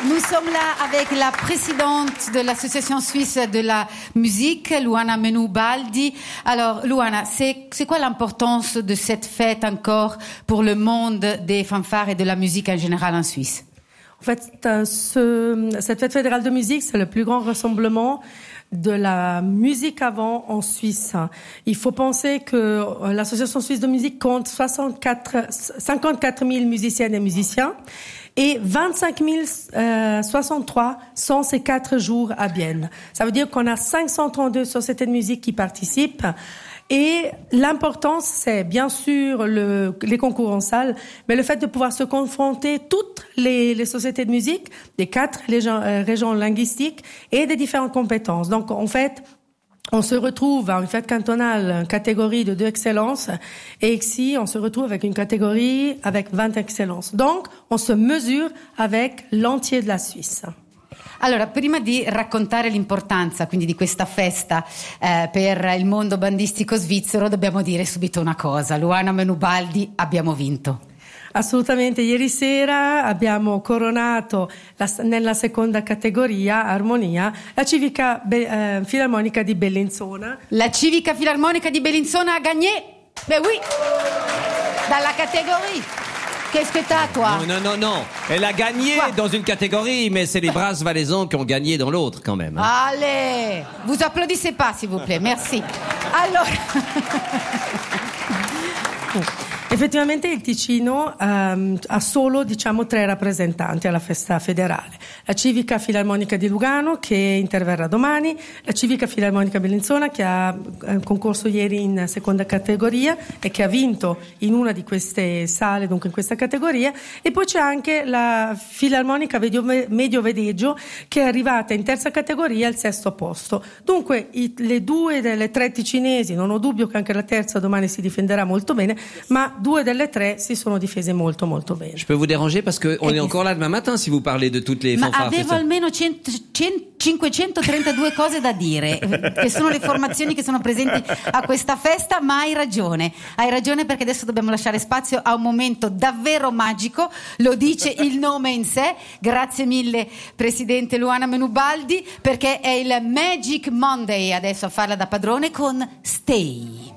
Nous sommes là avec la présidente de l'Association suisse de la musique, Luana Menoubaldi. Alors, Luana, c'est quoi l'importance de cette fête encore pour le monde des fanfares et de la musique en général en Suisse? En fait, cette fête fédérale de musique, c'est le plus grand rassemblement de la musique avant en Suisse. Il faut penser que l'Association suisse de musique compte 54 000 musiciennes et musiciens et 25 063 sont ces 4 jours à Bienne. Ça veut dire qu'on a 532 sociétés de musique qui participent. Et l'importance, c'est bien sûr les concours en salle, mais le fait de pouvoir se confronter toutes les sociétés de musique des 4 régions linguistiques et des différentes compétences. Donc, en fait, on se retrouve à une fête cantonale, une catégorie de 2 excellences, et ici, on se retrouve avec une catégorie avec 20 excellences. Donc, on se mesure avec l'entier de la Suisse. Allora, prima di raccontare l'importanza quindi di questa festa per il mondo bandistico svizzero, dobbiamo dire subito una cosa. Luana Menoubaldi, abbiamo vinto. Assolutamente, ieri sera abbiamo coronato nella seconda categoria, armonia, la Civica Filarmonica di Bellinzona. La Civica Filarmonica di Bellinzona a gagné, ben oui, dalla categoria. Qu'est-ce que t'as, toi? Non. Elle a gagné dans une catégorie, mais c'est les Brasses valaisans qui ont gagné dans l'autre, quand même. Allez, vous applaudissez pas, s'il vous plaît, merci. Allora... Effettivamente il Ticino ha solo 3 rappresentanti alla festa federale. La Civica Filarmonica di Lugano che interverrà domani, la Civica Filarmonica Bellinzona che ha concorso ieri in seconda categoria e che ha vinto in una di queste sale, dunque in questa categoria, e poi c'è anche la Filarmonica Medio Vedeggio che è arrivata in terza categoria al 6° posto. Dunque le 2 delle 3 ticinesi, non ho dubbio che anche la terza domani si difenderà molto bene, ma 2 delle 3 si sono difese molto molto bene. Je peux vous déranger parce que on est encore là demain matin si vous parlez de toutes les fanfares. Ma avevo almeno 532 cose da dire, che sono le formazioni che sono presenti a questa festa, ma hai ragione perché adesso dobbiamo lasciare spazio a un momento davvero magico, lo dice il nome in sé. Grazie mille Presidente Luana Menoubaldi, perché è il Magic Monday adesso a farla da padrone con Stay.